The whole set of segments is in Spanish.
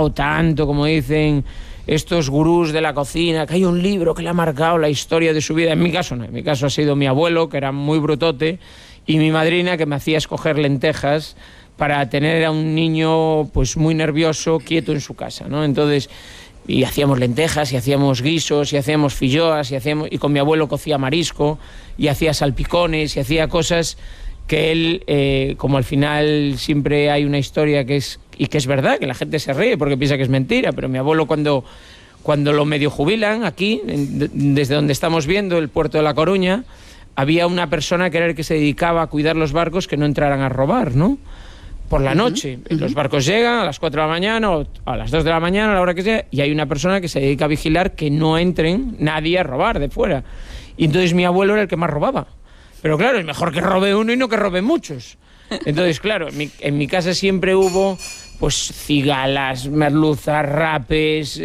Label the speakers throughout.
Speaker 1: marcado tanto, como dicen estos gurús de la cocina, que hay un libro que le ha marcado la historia de su vida. En mi caso no, en mi caso ha sido mi abuelo, que era muy brutote, y mi madrina, que me hacía escoger lentejas para tener a un niño pues muy nervioso, quieto en su casa, ¿no? Entonces, y hacíamos lentejas, y hacíamos guisos, y hacíamos filloas, y con mi abuelo cocía marisco, y hacía salpicones, y hacía cosas que él, como al final siempre hay una historia que es verdad, que la gente se ríe porque piensa que es mentira, pero mi abuelo cuando lo medio jubilan aquí, desde donde estamos viendo el puerto de La Coruña, había una persona que era el que se dedicaba a cuidar los barcos que no entraran a robar, ¿no? Por la noche. Los barcos llegan a las 4 de la mañana o a las 2 de la mañana, a la hora que sea, y hay una persona que se dedica a vigilar que no entren nadie a robar de fuera. Y entonces mi abuelo era el que más robaba. Pero claro, es mejor que robe uno y no que robe muchos. Entonces, claro, en mi casa siempre hubo pues cigalas, merluzas, rapes,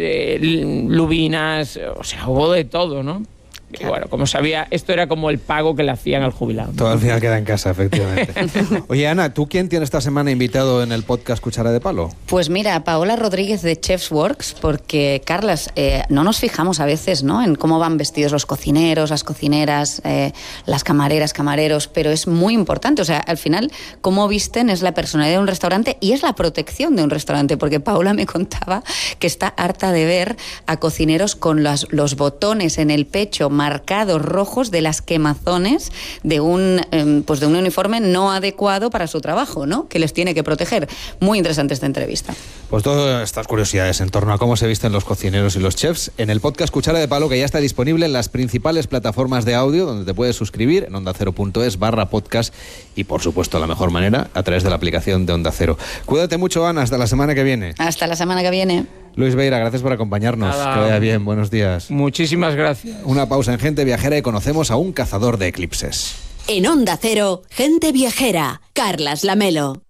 Speaker 1: lubinas, o sea, hubo de todo, ¿no? Y bueno, como sabía, esto era como el pago que le hacían al jubilado.
Speaker 2: Todo al final queda en casa, efectivamente. Oye, Ana, ¿tú quién tienes esta semana invitado en el podcast Cuchara de Palo?
Speaker 3: Pues mira, Paola Rodríguez de Chefs Works, porque, Carlas, no nos fijamos a veces, ¿no?, en cómo van vestidos los cocineros, las cocineras, las camareras, camareros, pero es muy importante. O sea, al final, cómo visten es la personalidad de un restaurante y es la protección de un restaurante, porque Paola me contaba que está harta de ver a cocineros con los botones en el pecho marcados rojos de las quemazones de un uniforme no adecuado para su trabajo, ¿no?, que les tiene que proteger. Muy interesante esta entrevista.
Speaker 2: Pues todas estas curiosidades en torno a cómo se visten los cocineros y los chefs en el podcast Cuchara de Palo, que ya está disponible en las principales plataformas de audio, donde te puedes suscribir en ondacero.es/podcast y, por supuesto, la mejor manera, a través de la aplicación de Onda Cero. Cuídate mucho, Ana, hasta la semana que viene.
Speaker 3: Hasta la semana que viene.
Speaker 2: Luis Beira, gracias por acompañarnos.
Speaker 1: Nada.
Speaker 2: Que vaya bien, buenos días.
Speaker 1: Muchísimas gracias.
Speaker 2: Una pausa en Gente Viajera y conocemos a un cazador de eclipses.
Speaker 4: En Onda Cero, Gente Viajera, Carlas Lamelo.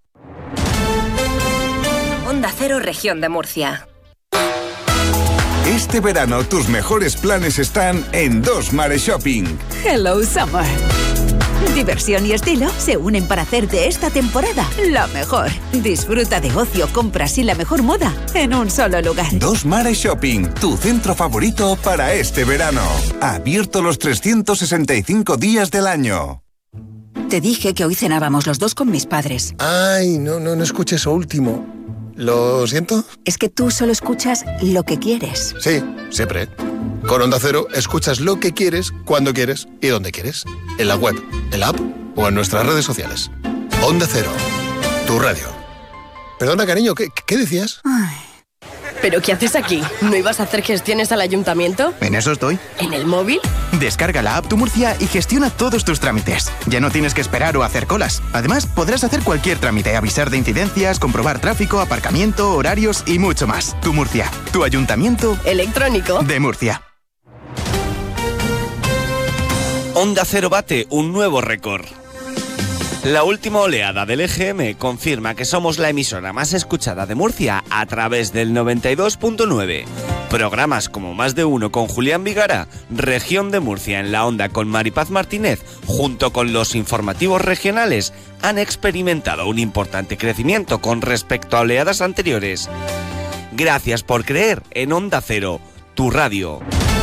Speaker 4: Onda Cero, Región de Murcia.
Speaker 5: Este verano tus mejores planes están en Dos Mares Shopping.
Speaker 4: Hello Summer. Diversión y estilo se unen para hacer de esta temporada lo mejor. Disfruta de ocio, compras y la mejor moda en un solo lugar.
Speaker 5: Dos Mares Shopping, tu centro favorito para este verano. Abierto los 365 días del año.
Speaker 4: Te dije que hoy cenábamos los dos con mis padres.
Speaker 6: Ay, no escuché eso último. ¿Lo siento?
Speaker 4: Es que tú solo escuchas lo que quieres.
Speaker 6: Sí, siempre. Con Onda Cero escuchas lo que quieres, cuando quieres y donde quieres. En la web, en la app o en nuestras redes sociales. Onda Cero, tu radio. Perdona, cariño, ¿qué decías?
Speaker 4: Ay.
Speaker 7: ¿Pero qué haces aquí? ¿No ibas a hacer gestiones al ayuntamiento?
Speaker 8: En eso estoy.
Speaker 7: ¿En el móvil?
Speaker 8: Descarga la app Tu Murcia y gestiona todos tus trámites. Ya no tienes que esperar o hacer colas. Además, podrás hacer cualquier trámite, avisar de incidencias, comprobar tráfico, aparcamiento, horarios y mucho más. Tu Murcia, tu ayuntamiento
Speaker 7: electrónico
Speaker 8: de Murcia.
Speaker 9: Onda Cero bate un nuevo récord. La última oleada del EGM confirma que somos la emisora más escuchada de Murcia a través del 92.9. Programas como Más de Uno con Julián Vigara, Región de Murcia en la Onda con Maripaz Martínez, junto con los informativos regionales, han experimentado un importante crecimiento con respecto a oleadas anteriores. Gracias por creer en Onda Cero, tu radio.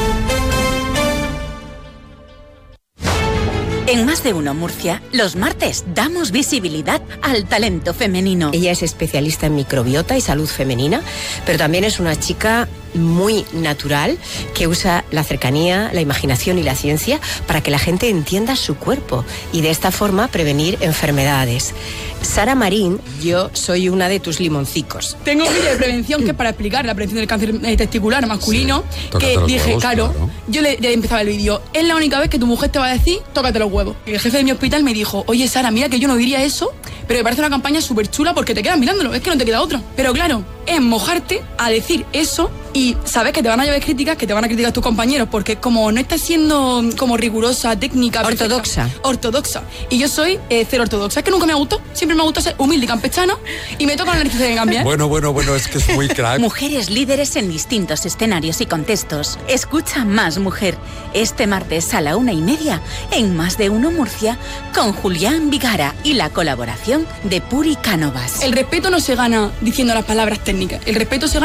Speaker 10: En Más de Uno Murcia, los martes damos visibilidad al talento femenino.
Speaker 11: Ella es especialista en microbiota y salud femenina, pero también es una chica muy natural que usa la cercanía, la imaginación y la ciencia para que la gente entienda su cuerpo y de esta forma prevenir enfermedades. Sara Marín, yo soy una de tus limoncicos.
Speaker 12: Tengo un vídeo de prevención que es para explicar la prevención del cáncer testicular masculino, sí, que dije, huevos, claro, yo le empezaba el vídeo, es la única vez que tu mujer te va a decir, tócate los huevos. Y el jefe de mi hospital me dijo, oye Sara, mira que yo no diría eso, pero me parece una campaña súper chula porque te quedas mirándolo, es que no te queda otra. Pero claro, es mojarte a decir eso y sabes que te van a llevar críticas, que te van a criticar tus compañeros, porque como no estás siendo como rigurosa, técnica,
Speaker 11: ortodoxa.
Speaker 12: Ortodoxa. Y yo soy cero ortodoxa. Es que nunca me ha gustado. Siempre me ha gustado ser humilde y campechana y me toca la nariz de cambiar.
Speaker 13: Bueno, es que es muy crack.
Speaker 10: Mujeres líderes en distintos escenarios y contextos. Escucha Más Mujer este martes a la 1:30 en Más de Uno Murcia con Julián Vigara y la colaboración de Puri Cánovas.
Speaker 12: El respeto no se gana diciendo las palabras técnicas. El respeto se gana